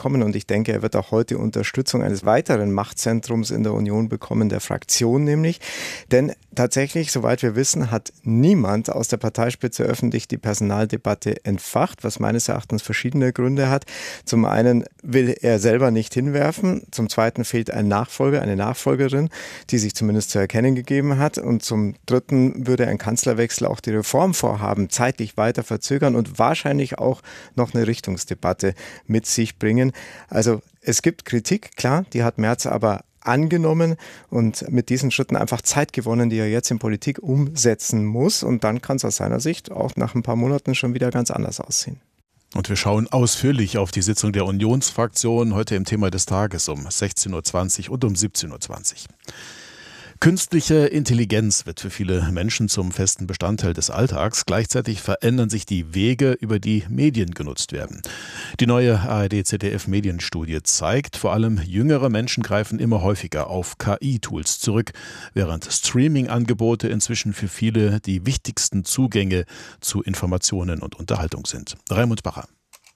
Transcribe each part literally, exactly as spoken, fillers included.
bekommen und ich denke, er wird auch heute Unterstützung eines weiteren Machtzentrums in der Union bekommen, der Fraktion nämlich. Denn tatsächlich, soweit wir wissen, hat niemand aus der Parteispitze öffentlich die Personaldebatte entfacht, was meines Erachtens verschiedene Gründe hat. Zum einen will er selber nicht hinwerfen, zum zweiten fehlt ein Nachfolger, eine Nachfolgerin, die sich zumindest zu erkennen gegeben hat und zum dritten würde ein Kanzlerwechsel auch die Reformvorhaben zeitlich weiter verzögern und wahrscheinlich auch noch eine Richtungsdebatte mit sich bringen. Also es gibt Kritik, klar, die hat Merz aber angenommen und mit diesen Schritten einfach Zeit gewonnen, die er jetzt in Politik umsetzen muss. Und dann kann es aus seiner Sicht auch nach ein paar Monaten schon wieder ganz anders aussehen. Und wir schauen ausführlich auf die Sitzung der Unionsfraktion heute im Thema des Tages um sechzehn Uhr zwanzig und um siebzehn Uhr zwanzig. Künstliche Intelligenz wird für viele Menschen zum festen Bestandteil des Alltags. Gleichzeitig verändern sich die Wege, über die Medien genutzt werden. Die neue A R D-Z D F-Medienstudie zeigt, vor allem jüngere Menschen greifen immer häufiger auf K I-Tools zurück, während Streaming-Angebote inzwischen für viele die wichtigsten Zugänge zu Informationen und Unterhaltung sind. Raimund Bacher.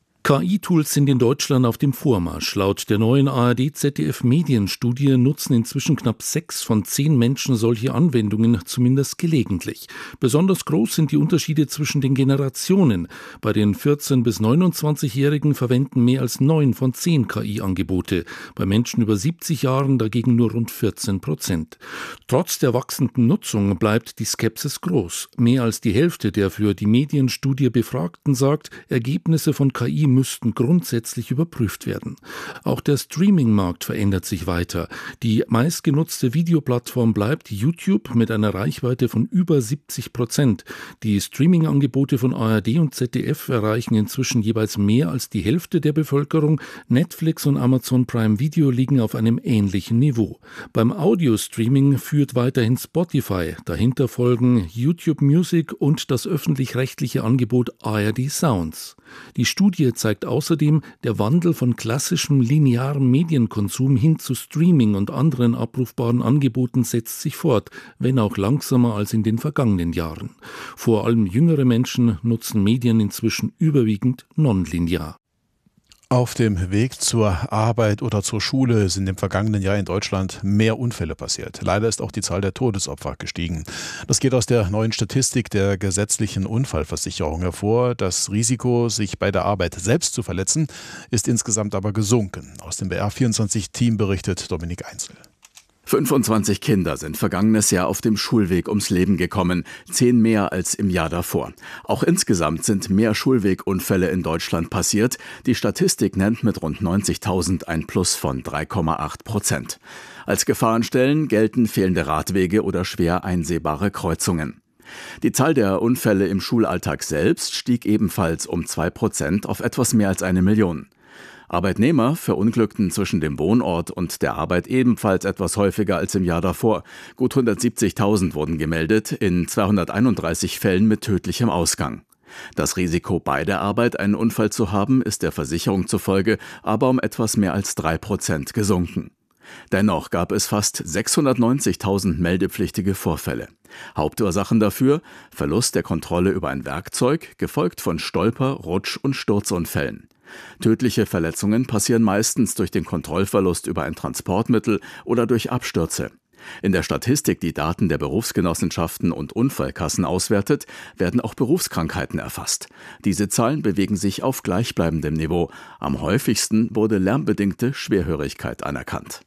K I-Tools sind in Deutschland auf dem Vormarsch. Laut der neuen A R D-Z D F-Medienstudie nutzen inzwischen knapp sechs von zehn Menschen solche Anwendungen, zumindest gelegentlich. Besonders groß sind die Unterschiede zwischen den Generationen. Bei den vierzehn- bis neunundzwanzigjährigen verwenden mehr als neun von zehn K I-Angebote. Bei Menschen über siebzig Jahren dagegen nur rund vierzehn Prozent. Trotz der wachsenden Nutzung bleibt die Skepsis groß. Mehr als die Hälfte der für die Medienstudie Befragten sagt, Ergebnisse von K I müssten grundsätzlich überprüft werden. Auch der Streaming-Markt verändert sich weiter. Die meistgenutzte Videoplattform bleibt YouTube mit einer Reichweite von über siebzig Prozent. Die Streaming-Angebote von A R D und Z D F erreichen inzwischen jeweils mehr als die Hälfte der Bevölkerung. Netflix und Amazon Prime Video liegen auf einem ähnlichen Niveau. Beim Audio-Streaming führt weiterhin Spotify. Dahinter folgen YouTube Music und das öffentlich-rechtliche Angebot A R D Sounds. Die Studie zeigt außerdem, der Wandel von klassischem linearem Medienkonsum hin zu Streaming und anderen abrufbaren Angeboten setzt sich fort, wenn auch langsamer als in den vergangenen Jahren. Vor allem jüngere Menschen nutzen Medien inzwischen überwiegend nonlinear. Auf dem Weg zur Arbeit oder zur Schule sind im vergangenen Jahr in Deutschland mehr Unfälle passiert. Leider ist auch die Zahl der Todesopfer gestiegen. Das geht aus der neuen Statistik der gesetzlichen Unfallversicherung hervor. Das Risiko, sich bei der Arbeit selbst zu verletzen, ist insgesamt aber gesunken. Aus dem B R vierundzwanzig-Team berichtet Dominik Einzel. fünfundzwanzig Kinder sind vergangenes Jahr auf dem Schulweg ums Leben gekommen, zehn mehr als im Jahr davor. Auch insgesamt sind mehr Schulwegunfälle in Deutschland passiert. Die Statistik nennt mit rund neunzigtausend ein Plus von drei Komma acht Prozent. Als Gefahrenstellen gelten fehlende Radwege oder schwer einsehbare Kreuzungen. Die Zahl der Unfälle im Schulalltag selbst stieg ebenfalls um zwei Prozent auf etwas mehr als eine Million. Arbeitnehmer verunglückten zwischen dem Wohnort und der Arbeit ebenfalls etwas häufiger als im Jahr davor. Gut hundertsiebzigtausend wurden gemeldet, in zweihunderteinunddreißig Fällen mit tödlichem Ausgang. Das Risiko, bei der Arbeit einen Unfall zu haben, ist der Versicherung zufolge aber um etwas mehr als drei Prozent gesunken. Dennoch gab es fast sechshundertneunzigtausend meldepflichtige Vorfälle. Hauptursachen dafür: Verlust der Kontrolle über ein Werkzeug, gefolgt von Stolper-, Rutsch- und Sturzunfällen. Tödliche Verletzungen passieren meistens durch den Kontrollverlust über ein Transportmittel oder durch Abstürze. In der Statistik, die Daten der Berufsgenossenschaften und Unfallkassen auswertet, werden auch Berufskrankheiten erfasst. Diese Zahlen bewegen sich auf gleichbleibendem Niveau. Am häufigsten wurde lärmbedingte Schwerhörigkeit anerkannt.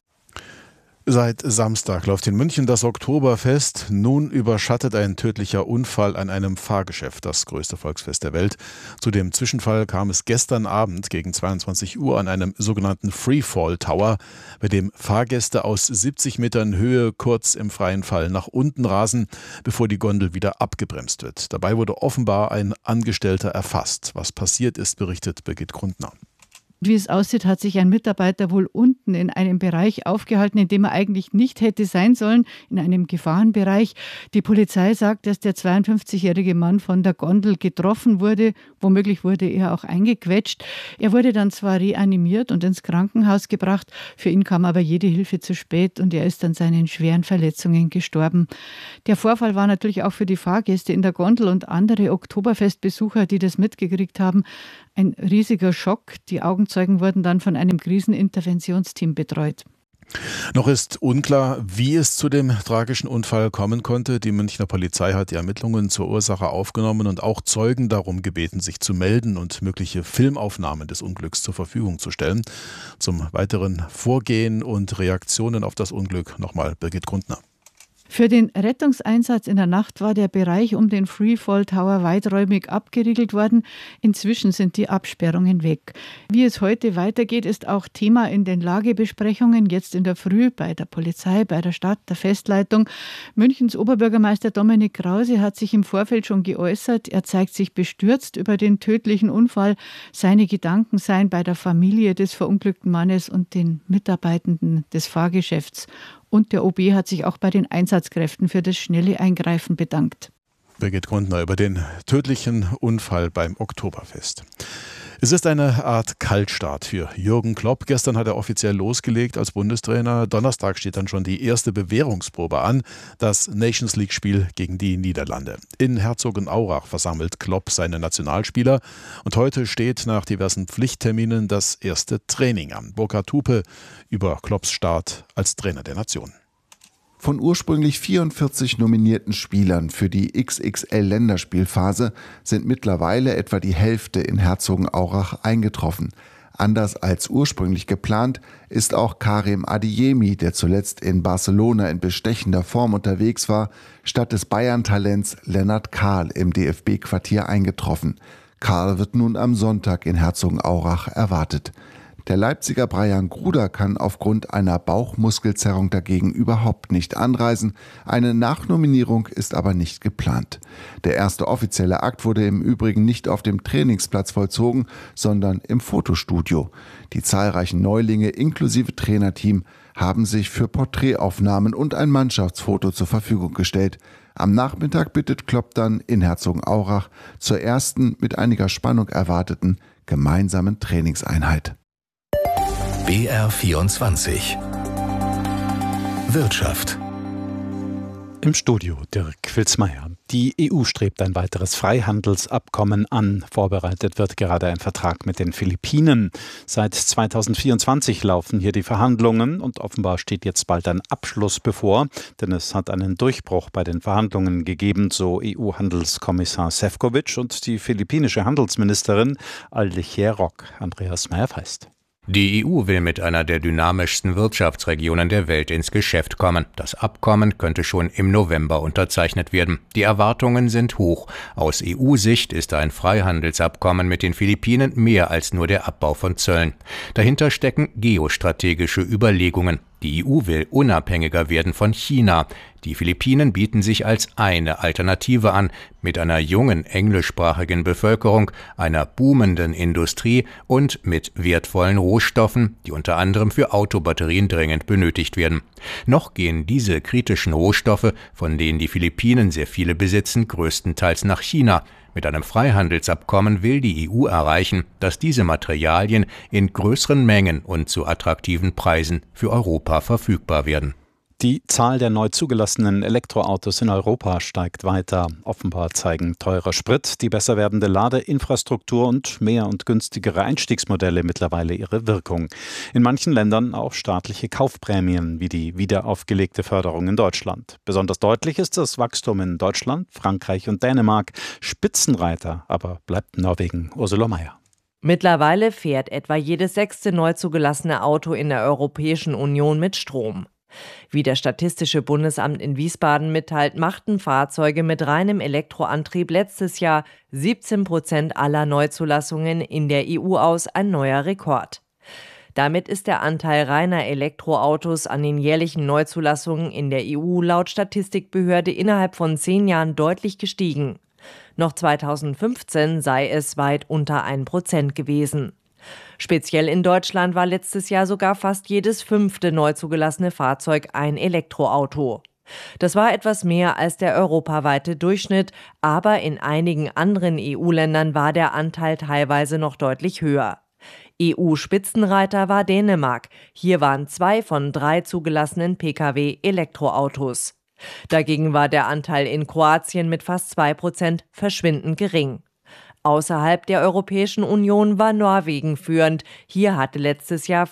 Seit Samstag läuft in München das Oktoberfest. Nun überschattet ein tödlicher Unfall an einem Fahrgeschäft das größte Volksfest der Welt. Zu dem Zwischenfall kam es gestern Abend gegen zweiundzwanzig Uhr an einem sogenannten Freefall Tower, bei dem Fahrgäste aus siebzig Metern Höhe kurz im freien Fall nach unten rasen, bevor die Gondel wieder abgebremst wird. Dabei wurde offenbar ein Angestellter erfasst. Was passiert ist, berichtet Birgit Grundner. Wie es aussieht, hat sich ein Mitarbeiter wohl unten in einem Bereich aufgehalten, in dem er eigentlich nicht hätte sein sollen, in einem Gefahrenbereich. Die Polizei sagt, dass der zweiundfünfzigjährige Mann von der Gondel getroffen wurde. Womöglich wurde er auch eingequetscht. Er wurde dann zwar reanimiert und ins Krankenhaus gebracht, für ihn kam aber jede Hilfe zu spät und er ist an seinen schweren Verletzungen gestorben. Der Vorfall war natürlich auch für die Fahrgäste in der Gondel und andere Oktoberfestbesucher, die das mitgekriegt haben, Ein riesiger Schock. Die Augenzeugen wurden dann von einem Kriseninterventionsteam betreut. Noch ist unklar, wie es zu dem tragischen Unfall kommen konnte. Die Münchner Polizei hat die Ermittlungen zur Ursache aufgenommen und auch Zeugen darum gebeten, sich zu melden und mögliche Filmaufnahmen des Unglücks zur Verfügung zu stellen. Zum weiteren Vorgehen und Reaktionen auf das Unglück nochmal Birgit Grundner. Für den Rettungseinsatz in der Nacht war der Bereich um den Freefall Tower weiträumig abgeriegelt worden. Inzwischen sind die Absperrungen weg. Wie es heute weitergeht, ist auch Thema in den Lagebesprechungen, jetzt in der Früh bei der Polizei, bei der Stadt, der Festleitung. Münchens Oberbürgermeister Dominik Krause hat sich im Vorfeld schon geäußert. Er zeigt sich bestürzt über den tödlichen Unfall. Seine Gedanken seien bei der Familie des verunglückten Mannes und den Mitarbeitenden des Fahrgeschäfts. Und der O B hat sich auch bei den Einsatzkräften für das schnelle Eingreifen bedankt. Birgit Grundner über den tödlichen Unfall beim Oktoberfest. Es ist eine Art Kaltstart für Jürgen Klopp. Gestern hat er offiziell losgelegt als Bundestrainer. Donnerstag steht dann schon die erste Bewährungsprobe an, das Nations League-Spiel gegen die Niederlande. In Herzogenaurach versammelt Klopp seine Nationalspieler. Und heute steht nach diversen Pflichtterminen das erste Training an. Burkhard Hupe über Klopps Start als Trainer der Nation. Von ursprünglich vierundvierzig nominierten Spielern für die X X L-Länderspielphase sind mittlerweile etwa die Hälfte in Herzogenaurach eingetroffen. Anders als ursprünglich geplant ist auch Karim Adeyemi, der zuletzt in Barcelona in bestechender Form unterwegs war, statt des Bayern-Talents Lennart Kahl im D F B-Quartier eingetroffen. Kahl wird nun am Sonntag in Herzogenaurach erwartet. Der Leipziger Brian Gruder kann aufgrund einer Bauchmuskelzerrung dagegen überhaupt nicht anreisen. Eine Nachnominierung ist aber nicht geplant. Der erste offizielle Akt wurde im Übrigen nicht auf dem Trainingsplatz vollzogen, sondern im Fotostudio. Die zahlreichen Neulinge inklusive Trainerteam haben sich für Porträtaufnahmen und ein Mannschaftsfoto zur Verfügung gestellt. Am Nachmittag bittet Klopp dann in Herzogenaurach zur ersten, mit einiger Spannung erwarteten, gemeinsamen Trainingseinheit. B R vierundzwanzig Wirtschaft. Im Studio Dirk Filzmeier. Die E U strebt ein weiteres Freihandelsabkommen an. Vorbereitet wird gerade ein Vertrag mit den Philippinen. Seit zweitausendvierundzwanzig laufen hier die Verhandlungen und offenbar steht jetzt bald ein Abschluss bevor, denn es hat einen Durchbruch bei den Verhandlungen gegeben, so E U-Handelskommissar Šefčovič und die philippinische Handelsministerin Aldeche Rock. Andreas Meyer-Feist. Die E U will mit einer der dynamischsten Wirtschaftsregionen der Welt ins Geschäft kommen. Das Abkommen könnte schon im November unterzeichnet werden. Die Erwartungen sind hoch. Aus E U-Sicht ist ein Freihandelsabkommen mit den Philippinen mehr als nur der Abbau von Zöllen. Dahinter stecken geostrategische Überlegungen. Die E U will unabhängiger werden von China. Die Philippinen bieten sich als eine Alternative an, mit einer jungen englischsprachigen Bevölkerung, einer boomenden Industrie und mit wertvollen Rohstoffen, die unter anderem für Autobatterien dringend benötigt werden. Noch gehen diese kritischen Rohstoffe, von denen die Philippinen sehr viele besitzen, größtenteils nach China. Mit einem Freihandelsabkommen will die E U erreichen, dass diese Materialien in größeren Mengen und zu attraktiven Preisen für Europa verfügbar werden. Die Zahl der neu zugelassenen Elektroautos in Europa steigt weiter. Offenbar zeigen teurer Sprit, die besser werdende Ladeinfrastruktur und mehr und günstigere Einstiegsmodelle mittlerweile ihre Wirkung. In manchen Ländern auch staatliche Kaufprämien, wie die wiederaufgelegte Förderung in Deutschland. Besonders deutlich ist das Wachstum in Deutschland, Frankreich und Dänemark. Spitzenreiter aber bleibt Norwegen. Ursula Mayer. Mittlerweile fährt etwa jedes sechste neu zugelassene Auto in der Europäischen Union mit Strom. Wie das Statistische Bundesamt in Wiesbaden mitteilt, machten Fahrzeuge mit reinem Elektroantrieb letztes Jahr siebzehn Prozent aller Neuzulassungen in der E U aus, ein neuer Rekord. Damit ist der Anteil reiner Elektroautos an den jährlichen Neuzulassungen in der E U laut Statistikbehörde innerhalb von zehn Jahren deutlich gestiegen. Noch zweitausendfünfzehn sei es weit unter ein Prozent gewesen. Speziell in Deutschland war letztes Jahr sogar fast jedes fünfte neu zugelassene Fahrzeug ein Elektroauto. Das war etwas mehr als der europaweite Durchschnitt, aber in einigen anderen E U-Ländern war der Anteil teilweise noch deutlich höher. E U-Spitzenreiter war Dänemark. Hier waren zwei von drei zugelassenen Pkw Elektroautos. Dagegen war der Anteil in Kroatien mit fast zwei Prozent verschwindend gering. Außerhalb der Europäischen Union war Norwegen führend. Hier hatte letztes Jahr